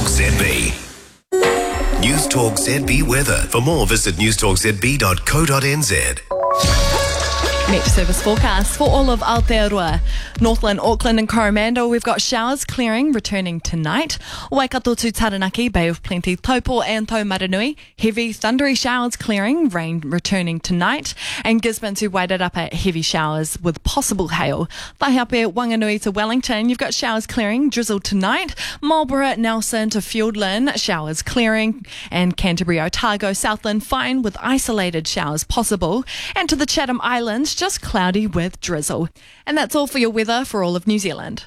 ZB. News Talk ZB weather. For more, visit newstalkzb.co.nz. Met Service forecast for all of Aotearoa. Northland, Auckland and Coromandel, we've got showers clearing returning tonight. Waikato to Taranaki, Bay of Plenty, Taupo and Taumaranui, heavy thundery showers clearing, rain returning tonight. And Gisborne to Wairarapa, heavy showers with possible hail. Taihape, Wanganui to Wellington, you've got showers clearing, drizzle tonight. Marlborough, Nelson to Fiordland, showers clearing. And Canterbury, Otago, Southland, fine with isolated showers possible. And to the Chatham Islands, just cloudy with drizzle. And that's all for your weather for all of New Zealand.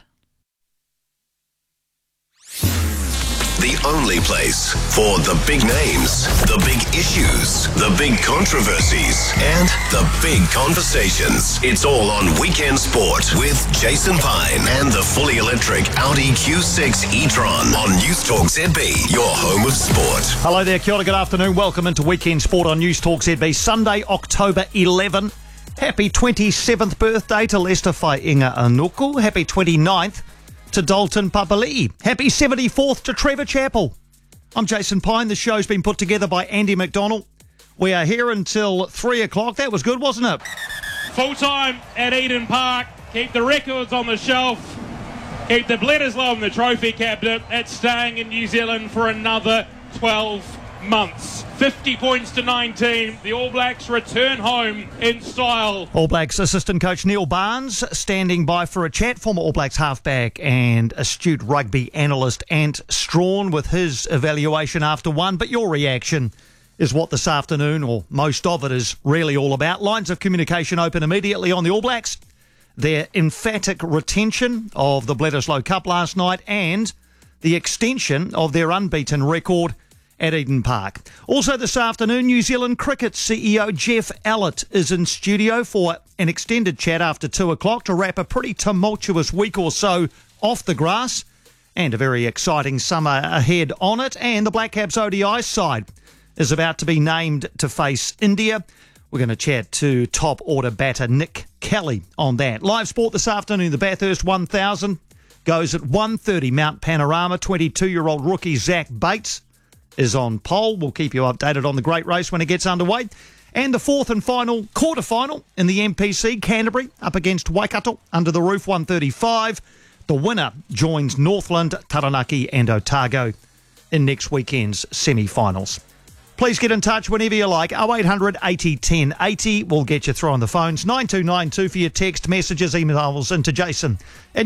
The only place for the big names, the big issues, the big controversies, and the big conversations. It's all on Weekend Sport with Jason Pine and the fully electric Audi Q6 e-tron on News Talk ZB, your home of sport. Hello there, kia ora, good afternoon. Welcome into Weekend Sport on News Talk ZB. Sunday, October 11. Happy 27th birthday to Lester Whainga Anuku. Happy 29th to Dalton Papali'i. Happy 74th to Trevor Chappell. I'm Jason Pine. The show's been put together by Andy McDonald. We are here until 3 o'clock. That was good, wasn't it? Full time at Eden Park. Keep the records on the shelf. Keep the Bledisloe in the trophy cabinet. It's staying in New Zealand for another 12 months. 50 points to 19. The All Blacks return home in style. All Blacks assistant coach Neil Barnes standing by for a chat. Former All Blacks halfback and astute rugby analyst Ant Strawn with his evaluation after one. But your reaction is what this afternoon, or most of it, is really all about. Lines of communication open immediately on the All Blacks. Their emphatic retention of the Bledisloe Cup last night and the extension of their unbeaten record at Eden Park. Also this afternoon, New Zealand Cricket CEO Jeff Allett is in studio for an extended chat after 2 o'clock to wrap a pretty tumultuous week or so off the grass and a very exciting summer ahead on it. And the Black Caps ODI side is about to be named to face India. We're going to chat to top order batter Nick Kelly on that. Live sport this afternoon, the Bathurst 1000 goes at 1:30 Mount Panorama. 22-year-old rookie Zach Bates is on pole. We'll keep you updated on the great race when it gets underway. And the fourth and final quarterfinal in the MPC, Canterbury up against Waikato under the roof, 1:35. The winner joins Northland, Taranaki and Otago in next weekend's semi-finals. Please get in touch whenever you like. 0800 80 10 80. We'll get you through on the phones. 9292 for your text, messages, emails into Jason at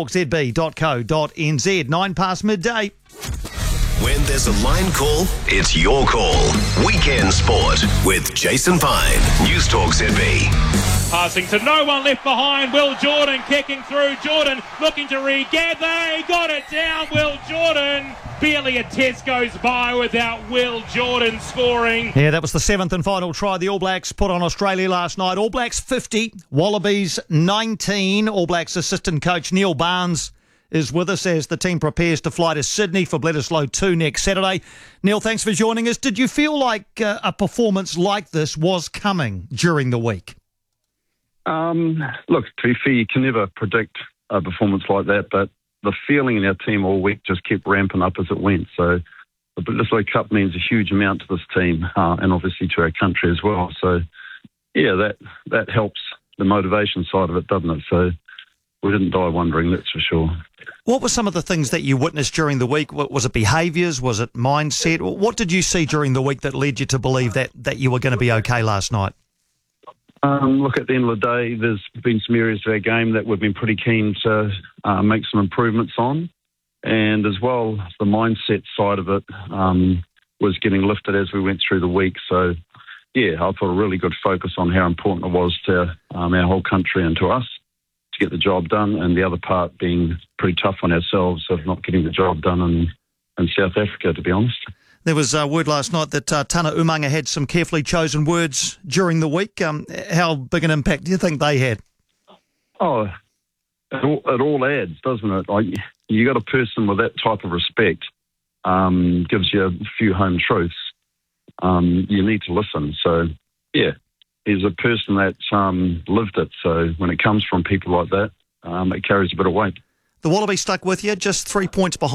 newstalkzb.co.nz. 9 past midday. When there's a line call, it's your call. Weekend Sport with Jason Pine. News Talk ZB. Passing to no one left behind. Will Jordan kicking through. Jordan looking to regather. He got it down. Will Jordan. Barely a test goes by without Will Jordan scoring. Yeah, that was the seventh and final try the All Blacks put on Australia last night. All Blacks 50, Wallabies 19. All Blacks assistant coach Neil Barnes is with us as the team prepares to fly to Sydney for Bledisloe 2 next Saturday. Neil, thanks for joining us. Did you feel like a performance like this was coming during the week? Look, to be fair, you can never predict a performance like that, but the feeling in our team all week just kept ramping up as it went. So the Bledisloe Cup means a huge amount to this team and obviously to our country as well. So, yeah, that helps the motivation side of it, doesn't it? So we didn't die wondering, that's for sure. What were some of the things that you witnessed during the week? Was it behaviours? Was it mindset? What did you see during the week that led you to believe that you were going to be okay last night? Look, at the end of the day, there's been some areas of our game that we've been pretty keen to make some improvements on. And as well, the mindset side of it was getting lifted as we went through the week. So, yeah, I thought a really good focus on how important it was to our whole country and to us to get the job done, and the other part being pretty tough on ourselves of not getting the job done in South Africa, to be honest. There was word last night that Tana Umaga had some carefully chosen words during the week. How big an impact do you think they had? Oh, it all adds, doesn't it? Like, you got a person with that type of respect, gives you a few home truths. You need to listen. So, yeah, he's a person that's lived it. So when it comes from people like that, it carries a bit of weight. The Wallabies stuck with you, just 3 points behind.